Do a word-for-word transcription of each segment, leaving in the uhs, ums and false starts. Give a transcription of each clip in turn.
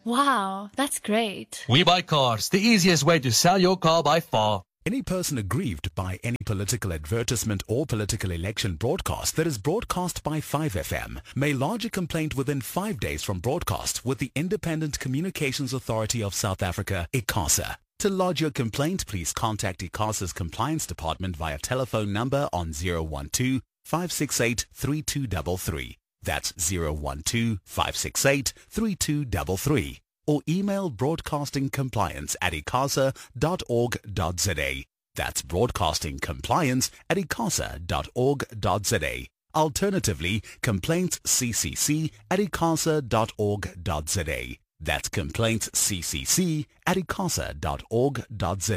Wow, that's great. We Buy Cars, the easiest way to sell your car by far. Any person aggrieved by any political advertisement or political election broadcast that is broadcast by five F M may lodge a complaint within five days from broadcast with the Independent Communications Authority of South Africa, ICASA. To lodge your complaint, please contact ICASA's Compliance Department via telephone number on zero one two, five six eight, three two three three. That's zero one two, five six eight, three two three three. Or email broadcastingcompliance at icasa dot org dot za. That's broadcastingcompliance at icasa dot org dot za. Alternatively, complaintsccc at icasa dot org dot za. That's complaintsccc at icasa dot org dot za.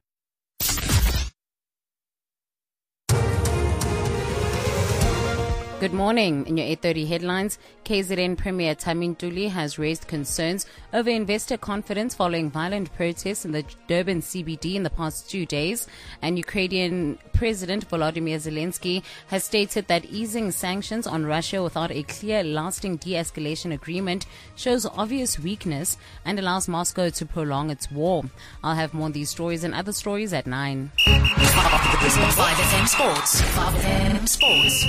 Good morning. In your eight thirty headlines, K Z N Premier Tami Ntuli has raised concerns over investor confidence following violent protests in the Durban C B D in the past two days. And Ukrainian President Volodymyr Zelensky has stated that easing sanctions on Russia without a clear, lasting de-escalation agreement shows obvious weakness and allows Moscow to prolong its war. I'll have more on these stories and other stories at nine. five F M Sports. five F M Sports.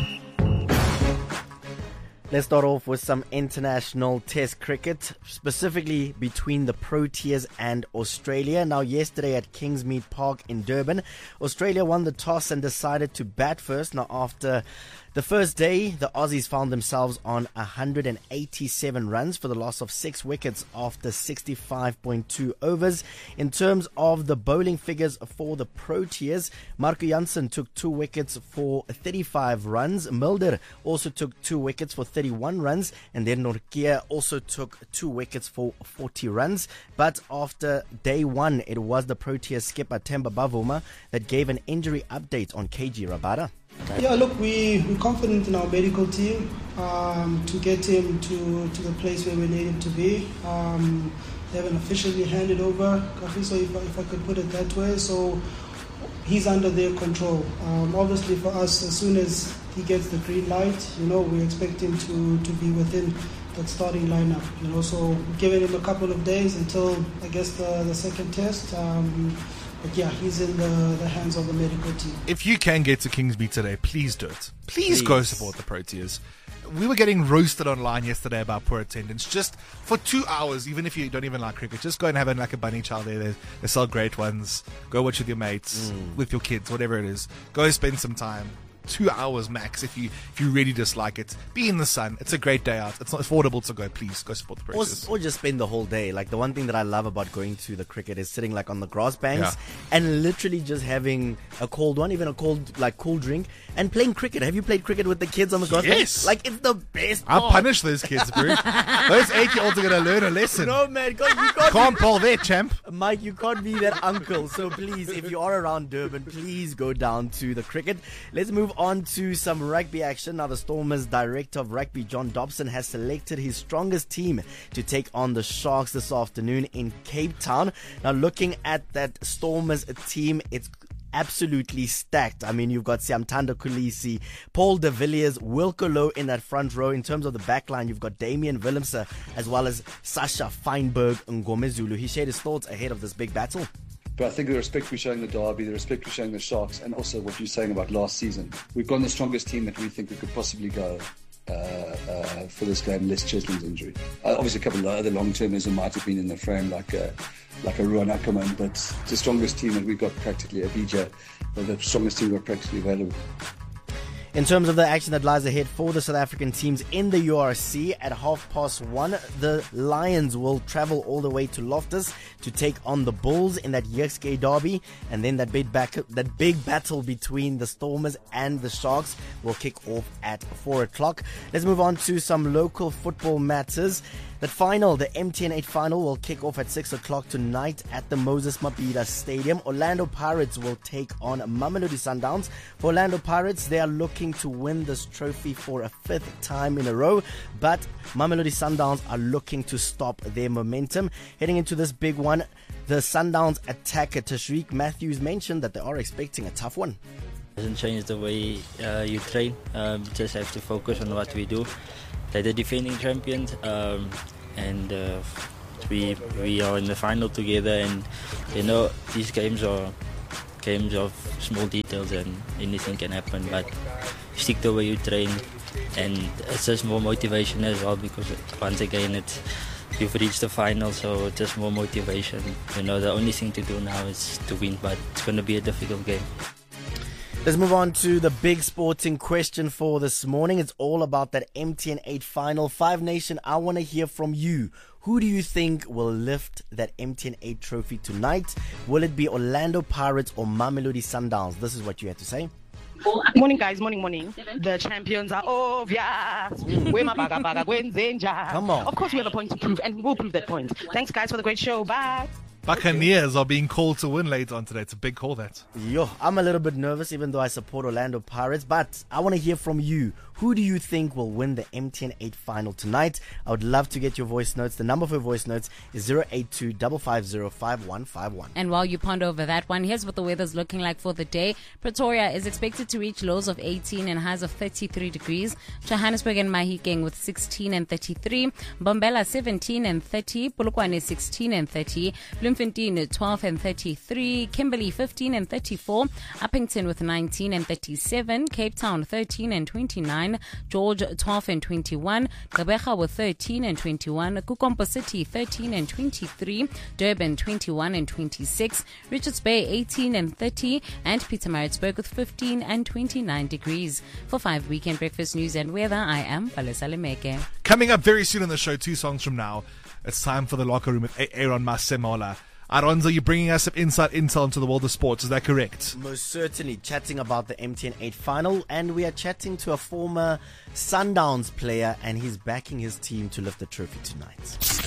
Let's start off with some international test cricket, specifically between the Proteas and Australia. Now, yesterday at Kingsmead Park in Durban, Australia won the toss and decided to bat first. Now, after the first day, the Aussies found themselves on one hundred eighty-seven runs for the loss of six wickets after sixty-five point two overs. In terms of the bowling figures for the Proteas, Marco Jansen took two wickets for thirty-five runs. Mulder also took two wickets for thirty-one runs. And then Nortje also took two wickets for forty runs. But after day one, it was the Proteas skipper Themba Bavuma that gave an injury update on K G Rabada. Yeah, look, we, we're confident in our medical team um, to get him to, to the place where we need him to be. Um, they haven't officially handed over, so if, if I could put it that way. So he's under their control. Um, obviously for us, as soon as he gets the green light, you know, we expect him to, to be within that starting lineup. You know, so we're giving him a couple of days until, I guess, the, the second test. Um, But yeah, he's in the, the hands of the medical team. If you can get to Kingsmead today, please do it. Please, Please. go support the Proteas. We were getting roasted online yesterday about poor attendance. Just for two hours, even if you don't even like cricket, just go and have a, like a bunny chow there. They, they sell great ones. Go watch with your mates, Mm. with your kids, whatever it is. Go spend some time. Two hours max if you if you really dislike it. Be in the sun. It's a great day out. It's not affordable to go. Please go support the Or, Proteas. or just spend the whole day. Like, the one thing that I love about going to the cricket is sitting like on the grass banks Yeah. and literally just having a cold one, even a cold like cool drink, and playing cricket. Have you played cricket with the kids on the grass Yes. banks? Like, it's the best. I'll part. punish those kids, bro. Those eight-year-olds are going to learn a lesson. No, man, God, you can't. Can't pull there, champ. Mike, you can't be that uncle. So please, if you are around Durban, please go down to the cricket. Let's move on to some rugby action. Now, the Stormers director of rugby, John Dobson, has selected his strongest team to take on the Sharks this afternoon in Cape Town. Now, looking at that Stormers team, it's absolutely stacked. I mean, you've got Siamtanda Kulisi, Paul de Villiers, Wilco Low in that front row. In terms of the back line, you've got Damian Willemse as well as Sasha Feinberg Ngomezulu. He shared his thoughts ahead of this big battle. But I think the respect we're showing the Derby, the respect we're showing the Sharks, and also what you're saying about last season, we've gone the strongest team that we think we could possibly go uh, uh, for this game, less Chesling's injury. Uh, obviously, a couple of other long-termers who might have been in the frame, like a, like a Ruan Ackerman, but the strongest team that we've got practically, a B J, the strongest team we've got practically available. In terms of the action that lies ahead for the South African teams in the U R C, at half past one, the Lions will travel all the way to Loftus to take on the Bulls in that Yexke derby, and then that big back, that big battle between the Stormers and the Sharks will kick off at four o'clock. Let's move on to some local football matters. That final, the M T N eight final, will kick off at six o'clock tonight at the Moses Mabhida Stadium. Orlando Pirates will take on Mamelodi Sundowns. For Orlando Pirates, they are looking to win this trophy for a fifth time in a row, but Mamelodi Sundowns are looking to stop their momentum. Heading into this big one, the Sundowns attacker Tashreeq Matthews mentioned that they are expecting a tough one. Doesn't change the way uh, you train. Um, just have to focus on what we do. They're the defending champions, um, and uh, we we are in the final together. And you know, these games are games of small details, and anything can happen. But stick to the way you train, and it's just more motivation as well, because once again, it's you've reached the final, so it's just more motivation. You know, the only thing to do now is to win, but it's going to be a difficult game. Let's move on to the big sporting question for this morning. It's all about that M T N eight final. Five Nation, I want to hear from you. Who do you think will lift that M T N eight trophy tonight? Will it be Orlando Pirates or Mamelodi Sundowns? This is what you had to say. Morning, guys. Morning, morning. The champions are obvious. Come on. Of course, we have a point to prove, and we'll prove that point. Thanks, guys, for the great show. Bye. Buccaneers are being called to win later on today. It's a big call, that. Yo, I'm a little bit nervous, even though I support Orlando Pirates, but I want to hear from you. Who do you think will win the M T N eight final tonight? I would love to get your voice notes. The number for voice notes is zero eight two five five zero five one five one. And while you ponder over that one, here's what the weather's looking like for the day. Pretoria is expected to reach lows of eighteen and highs of thirty-three degrees. Johannesburg and Mahikeng with sixteen and thirty-three. Bombela seventeen and thirty. Polokwane sixteen and thirty. Bloemfontein twelve and thirty-three. Kimberley fifteen and thirty-four. Uppington with nineteen and thirty-seven. Cape Town thirteen and twenty-nine. George twelve and twenty-one. Gqeberha with thirteen and twenty-one. Kukompo City thirteen and twenty-three. Durban twenty-one and twenty-six. Richards Bay eighteen and thirty. And Pietermaritzburg with fifteen and twenty-nine degrees. For five Weekend Breakfast News and Weather, I am Palesa Lemeke. Coming up very soon on the show, two songs from now, it's time for the locker room with Aaron Masemola. Aronzo, you're bringing us some inside intel into the world of sports, is that correct? Most certainly, chatting about the M T N eight final, and we are chatting to a former Sundowns player, and he's backing his team to lift the trophy tonight.